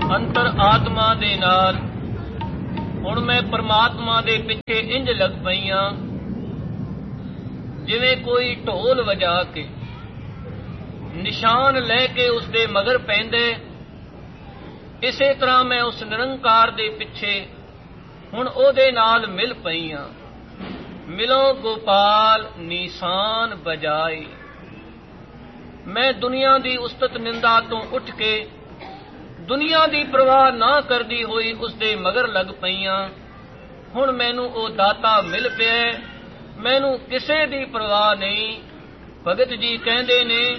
ਅੰਤਰ ਆਤਮਾ ਦੇ ਨਾਲ ਹੁਣ ਮੈਂ ਪਰਮਾਤਮਾ ਦੇ ਪਿੱਛੇ ਇੰਜ ਲੱਗ ਪਈਆਂ ਜਿਵੇਂ ਕੋਈ ਢੋਲ ਵਜਾ ਕੇ ਨਿਸ਼ਾਨ ਲੈ ਕੇ ਉਸਦੇ ਮਗਰ ਪੈਂਦੇ। ਇਸੇ ਤਰ੍ਹਾਂ ਮੈਂ ਉਸ ਨਿਰੰਕਾਰ ਦੇ ਪਿੱਛੇ ਹੁਣ ਉਹਦੇ ਨਾਲ ਮਿਲ ਪਈਆਂ। ਮਿਲੋ ਗੋਪਾਲ ਨਿਸ਼ਾਨ ਬਜਾਏ। ਮੈਂ ਦੁਨੀਆ ਦੀ ਉਸਤਤ ਨਿੰਦਾ ਤੋਂ ਉੱਠ ਕੇ ਦੁਨੀਆ ਦੀ ਪਰਵਾਹ ਨਾ ਕਰਦੀ ਹੋਈ ਉਸਦੇ ਮਗਰ ਲੱਗ ਪਈਆਂ। ਹੁਣ ਮੈਨੂੰ ਉਹ ਦਾਤਾ ਮਿਲ ਪਿਆ, ਮੈਨੂੰ ਕਿਸੇ ਦੀ ਪਰਵਾਹ ਨਹੀਂ। ਭਗਤ ਜੀ ਕਹਿੰਦੇ ਨੇ